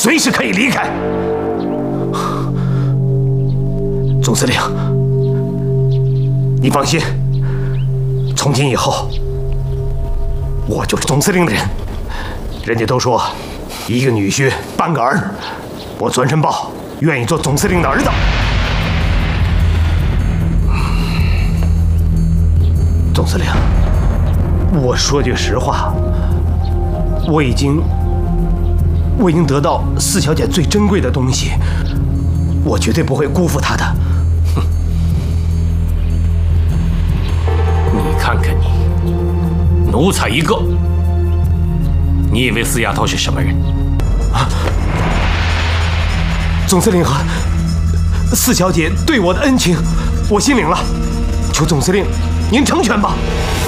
随时可以离开。总司令，你放心，从今以后，我就是总司令的人。人家都说，一个女婿半个儿，我专申报愿意做总司令的儿子。总司令，我说句实话，我已经得到四小姐最珍贵的东西，我绝对不会辜负她的。 哼！你看看你，奴才一个，你以为四丫头是什么人？ 啊！总司令和四小姐对我的恩情，我心领了，求总司令您成全吧。